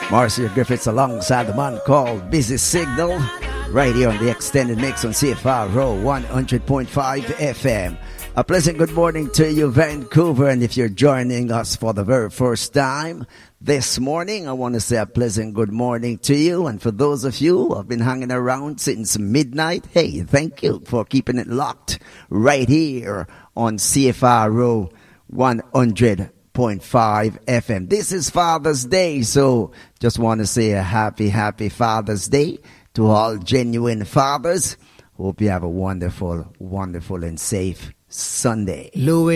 Marcia Griffiths alongside the man called Busy Signal, right here on the extended mix on CFRO 100.5 FM. A pleasant good morning to you, Vancouver, and if you're joining us for the very first time this morning, I want to say a pleasant good morning to you. And for those of you who have been hanging around since midnight, hey, thank you for keeping it locked right here on CFRO 100.5 FM. This is Father's Day, so just want to say a happy Father's Day to all genuine fathers. Hope you have a wonderful and safe Sunday. Louis